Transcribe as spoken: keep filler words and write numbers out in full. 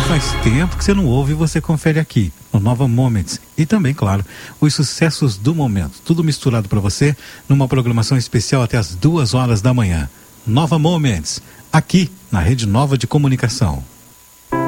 faz tempo que você não ouve e você confere aqui, no Nova Moments. E também, claro, os sucessos do momento. Tudo misturado para você numa programação especial até as duas horas da manhã. Nova Moments, aqui na Rede Nova de Comunicação.